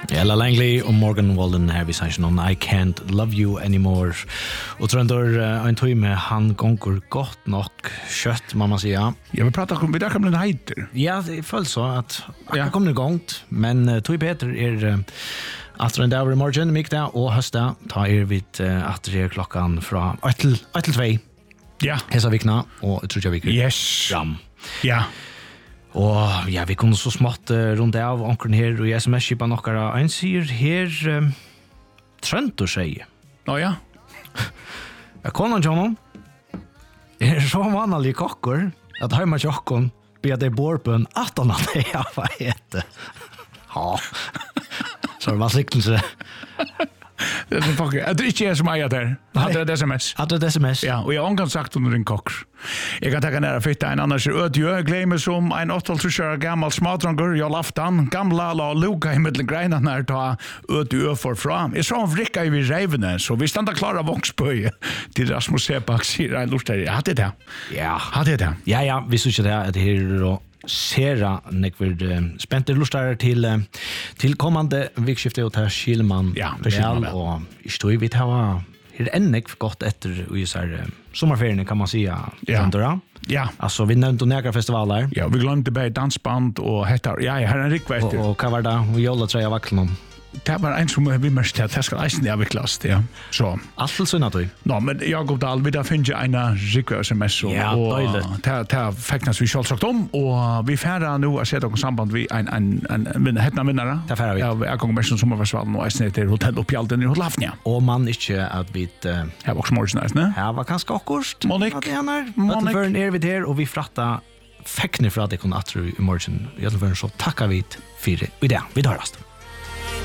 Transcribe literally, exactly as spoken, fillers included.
Ella Langley og Morgan Wallen her vi sier noen I Can't Love You Anymore. Og trønder uh, en tog med han gonger godt nok kjøtt, må man säga. Ja, vi pratar om, vi där kommer den heter. Ja, det føles så at Ja. det kommer gongt, men uh, tog Peter er uh, Atter en dag i morgen, mikta og høsta, ta er vidt uh, atter klokkan fra ett til två. Ja. Hesa vikna, og jeg tror jeg viker Yes. fram. Ja. Og ja, vi kunne så smått uh, rundt av ankeren her, og i sms-kipa nokkara, en sier her um, Trønt å si. Nå ja. Ja, konan John er så vanlig kokker, at heima tjokkon blir det borpen at han hadde jeg hva heter. Ja. Så det var siktelse. Det är fuck. Det är inte jag som är där. Hade det sms. Hade det sms. Ja, och jag har inte sagt under en kock. Jag kan ta nära fitta en annars öd ju glömmer som en åttioåtta gammal smadranger jag laftan gamla la Luca i mitten greina när ta öd ju för fram. Är så vricka i revene så vi stannar klara vångsböj till Rasmus Sepak säger en lust där. Hade det. Ja. Hade det. Ja, ja, vi synes det at det er då Sera nekverd uh, spente lustar til uh, til kommande vikskifte og til Kilman. Ja, det er Kilman, og i stod vi ta her ennek godt etter og så uh, sommerferien kan man säga. Ja. Ja. Alltså vi nevnte några festivaler. Ja, vi glömde bara dansband och hettar. Ja, här är en rikvärt. Og, og hva var det? Vi jolla tre av vaklen. Det var en som vi mørste at det skal eisen avviklas, ja. Så. Alt til sønna tog. Nå, men Jakob Dahl, vi da finner jeg en rikve S M S, og Ja, døyligt. det feknas vi selvsagt om, og vi færre nå å se dere samband vi en, en, en, en hetna vinnare. Det færre vi. Ja, jeg kommer mest som sommerfestivalen, og eisen heter Hotell Oppjalden i Hotlafnia. Og man ikke at vi uh, Her var også morgen, eisen, ne? her var kanskje akkurst. Monik. At det er her. Monik. At det er vi her, og vi fratta fekner fra at det kunne atru i morgen. I alle fall så takkar vi for i det. Vi tar rast.